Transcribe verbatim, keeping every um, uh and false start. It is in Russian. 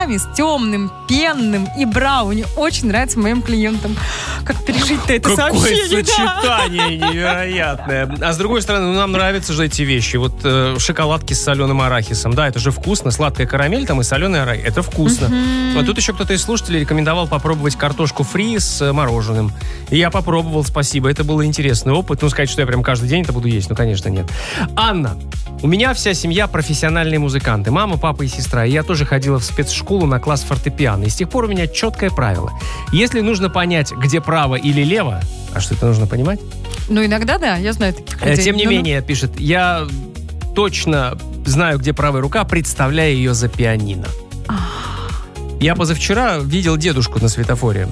с темным, пенным и брауни. Очень нравится моим клиентам. Как пережить-то это Какое сообщение? сочетание да. невероятное. А с другой стороны, ну, нам нравятся же эти вещи. Вот э, шоколадки с соленым арахисом. Да, это же вкусно. Сладкая карамель там и соленый арахис. Это вкусно. Mm-hmm. А тут еще кто-то из слушателей рекомендовал попробовать картошку фри с мороженым. И я попробовал, спасибо. Это был интересный опыт. Ну, сказать, что я прям каждый день это буду есть, ну, конечно, нет. Анна, у меня вся семья профессиональные музыканты. Мама, папа и сестра. И я тоже ходила в спецшколу на класс фортепиано. И с тех пор у меня четкое правило. Если нужно понять, где право или лево, а что это нужно понимать? Ну, иногда, да, я знаю таких людей. Тем не ну, менее, пишет, я точно знаю, где правая рука, представляя ее за пианино. Я позавчера видел дедушку на светофоре.